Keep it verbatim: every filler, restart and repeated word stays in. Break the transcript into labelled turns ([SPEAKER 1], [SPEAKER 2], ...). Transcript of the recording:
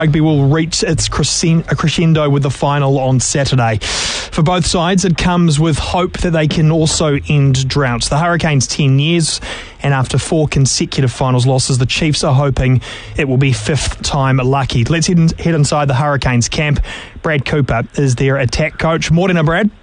[SPEAKER 1] Rugby will reach its crescendo with the final on Saturday. For both sides, it comes with hope that they can also end droughts. The Hurricanes ten years, and after four consecutive finals losses, the Chiefs are hoping it will be fifth time lucky. Let's head, in, head inside the Hurricanes camp. Brad Cooper is their attack coach. Morena, Brad.